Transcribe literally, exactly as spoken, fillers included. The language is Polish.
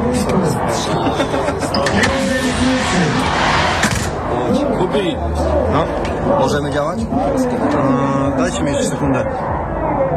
Kubi. No, możemy działać? Eee, dajcie mi jeszcze sekundę.